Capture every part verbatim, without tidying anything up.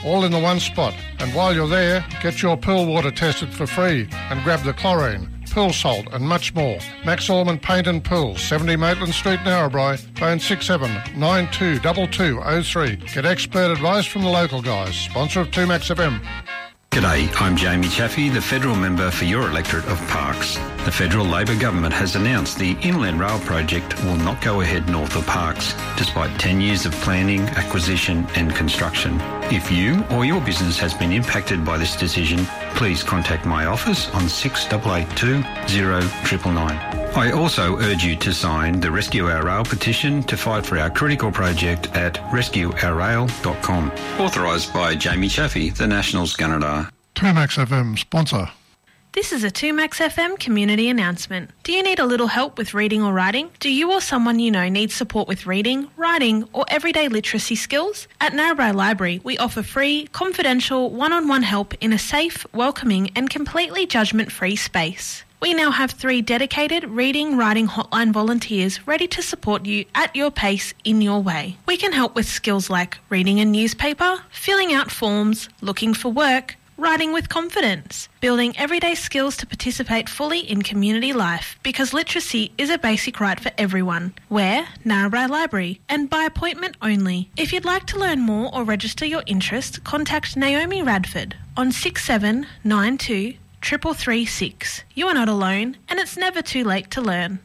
all in the one spot. And while you're there, get your pool water tested for free and grab the chlorine, pool salt and much more. Max Ormond Paint and Pool, seventy Maitland Street, Narrabri. Phone six seven nine two two two oh three. Get expert advice from the local guys. Sponsor of two Max F M. G'day, I'm Jamie Chaffey, the Federal Member for your electorate of Parkes. The Federal Labor Government has announced the Inland Rail project will not go ahead north of Parkes, despite ten years of planning, acquisition and construction. If you or your business has been impacted by this decision, please contact my office on six eight eight two oh nine nine nine. I also urge you to sign the Rescue Our Rail petition to fight for our critical project at rescue our rail dot com. Authorised by Jamie Chaffey, the Nationals Gunnedah. two Max F M sponsor. This is a two Max F M community announcement. Do you need a little help with reading or writing? Do you or someone you know need support with reading, writing or everyday literacy skills? At Narrabri Library, we offer free, confidential, one-on-one help in a safe, welcoming and completely judgment-free space. We now have three dedicated reading, writing hotline volunteers ready to support you at your pace in your way. We can help with skills like reading a newspaper, filling out forms, looking for work, writing with confidence, building everyday skills to participate fully in community life, because literacy is a basic right for everyone. We're Narrabri Library and by appointment only. If you'd like to learn more or register your interest, contact Naomi Radford on six seven nine two triple three six. You are not alone and it's never too late to learn.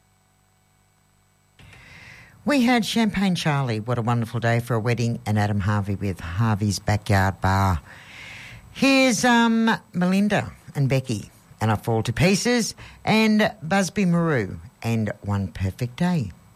We had Champagne Charlie, what a wonderful day for a wedding, and Adam Harvey with Harvey's Backyard Bar. Here's um, Melinda and Becky and I Fall to Pieces, and Busby Maru and One Perfect Day.